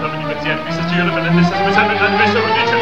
Domini Bertier, Mr. Stewart, and this is Miss Henry, and Mr. Rodriguez.